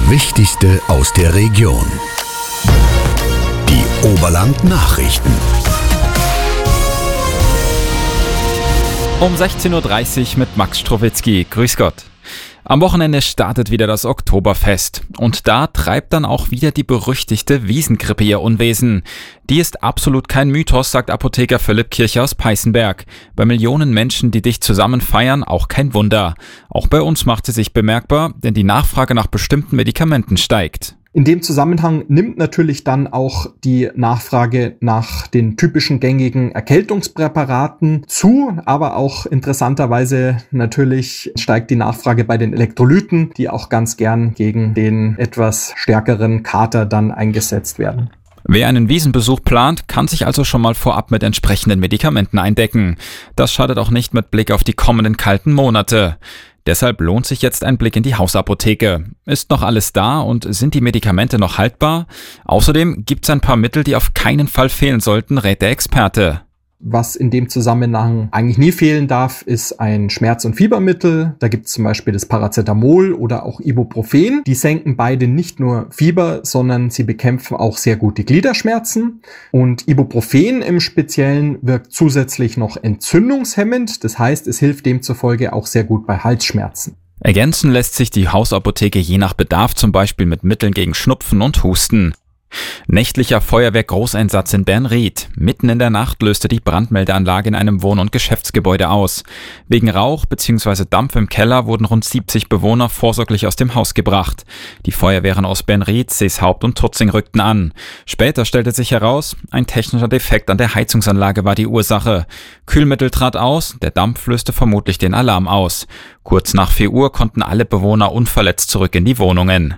Wichtigste aus der Region. Die Oberland-Nachrichten. Um 16.30 Uhr mit Max Strowitzki. Grüß Gott. Am Wochenende startet wieder das Oktoberfest. Und da treibt dann auch wieder die berüchtigte Wiesengrippe ihr Unwesen. Die ist absolut kein Mythos, sagt Apotheker Philipp Kircher aus Peißenberg. Bei Millionen Menschen, die dicht zusammen feiern, auch kein Wunder. Auch bei uns macht sie sich bemerkbar, denn die Nachfrage nach bestimmten Medikamenten steigt. In dem Zusammenhang nimmt natürlich dann auch die Nachfrage nach den typischen gängigen Erkältungspräparaten zu, aber auch interessanterweise natürlich steigt die Nachfrage bei den Elektrolyten, die auch ganz gern gegen den etwas stärkeren Kater dann eingesetzt werden. Wer einen Wiesenbesuch plant, kann sich also schon mal vorab mit entsprechenden Medikamenten eindecken. Das schadet auch nicht mit Blick auf die kommenden kalten Monate. Deshalb lohnt sich jetzt ein Blick in die Hausapotheke. Ist noch alles da und sind die Medikamente noch haltbar? Außerdem gibt's ein paar Mittel, die auf keinen Fall fehlen sollten, rät der Experte. Was in dem Zusammenhang eigentlich nie fehlen darf, ist ein Schmerz- und Fiebermittel. Da gibt es zum Beispiel das Paracetamol oder auch Ibuprofen. Die senken beide nicht nur Fieber, sondern sie bekämpfen auch sehr gut die Gliederschmerzen. Und Ibuprofen im Speziellen wirkt zusätzlich noch entzündungshemmend. Das heißt, es hilft demzufolge auch sehr gut bei Halsschmerzen. Ergänzen lässt sich die Hausapotheke je nach Bedarf, zum Beispiel mit Mitteln gegen Schnupfen und Husten. Nächtlicher Feuerwehr-Großeinsatz in Bernried. Mitten in der Nacht löste die Brandmeldeanlage in einem Wohn- und Geschäftsgebäude aus. Wegen Rauch bzw. Dampf im Keller wurden rund 70 Bewohner vorsorglich aus dem Haus gebracht. Die Feuerwehren aus Bernried, Seeshaupt und Tutzing rückten an. Später stellte sich heraus, ein technischer Defekt an der Heizungsanlage war die Ursache. Kühlmittel trat aus, der Dampf löste vermutlich den Alarm aus. Kurz nach 4 Uhr konnten alle Bewohner unverletzt zurück in die Wohnungen.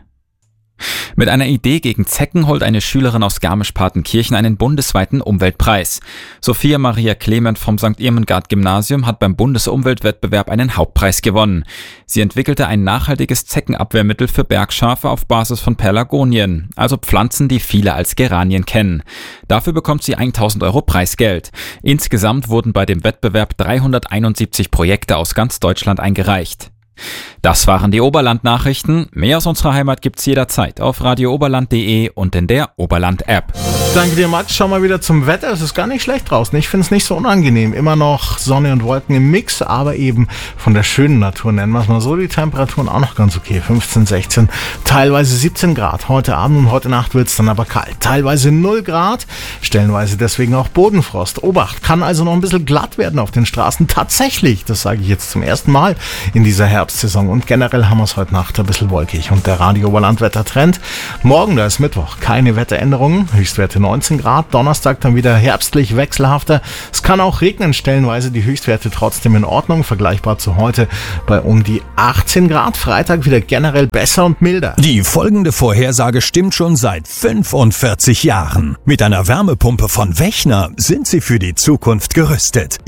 Mit einer Idee gegen Zecken holt eine Schülerin aus Garmisch-Partenkirchen einen bundesweiten Umweltpreis. Sophia Maria Clement vom St. Irmengard-Gymnasium hat beim Bundesumweltwettbewerb einen Hauptpreis gewonnen. Sie entwickelte ein nachhaltiges Zeckenabwehrmittel für Bergschafe auf Basis von Pelargonien, also Pflanzen, die viele als Geranien kennen. Dafür bekommt sie 1.000 € Preisgeld. Insgesamt wurden bei dem Wettbewerb 371 Projekte aus ganz Deutschland eingereicht. Das waren die Oberland-Nachrichten. Mehr aus unserer Heimat gibt's jederzeit auf radiooberland.de und in der Oberland-App. Danke dir, Max. Schau mal wieder zum Wetter. Es ist gar nicht schlecht draußen. Ich finde es nicht so unangenehm. Immer noch Sonne und Wolken im Mix, aber eben von der schönen Natur, nennen wir es mal so. Die Temperaturen auch noch ganz okay. 15, 16, teilweise 17 Grad. Heute Abend und heute Nacht wird es dann aber kalt. Teilweise 0 Grad, stellenweise deswegen auch Bodenfrost. Obacht, kann also noch ein bisschen glatt werden auf den Straßen. Tatsächlich, das sage ich jetzt zum ersten Mal in dieser Herbstsaison. Und generell haben wir es heute Nacht ein bisschen wolkig. Und der Radio Oberland Wettertrend. Morgen, da ist Mittwoch, keine Wetteränderungen. Höchstwerte 19 Grad. Donnerstag dann wieder herbstlich wechselhafter. Es kann auch regnen, stellenweise die Höchstwerte trotzdem in Ordnung. Vergleichbar zu heute bei um die 18 Grad. Freitag wieder generell besser und milder. Die folgende Vorhersage stimmt schon seit 45 Jahren. Mit einer Wärmepumpe von Wechner sind Sie für die Zukunft gerüstet.